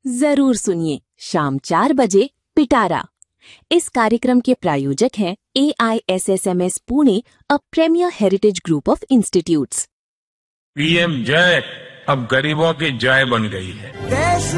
जरूर सुनिए शाम 4 बजे पिटारा। इस कार्यक्रम के प्रायोजक हैं AISSMS Pune, a premiere heritage group of institutes. PM जय अब गरीबों की जय बन गई है।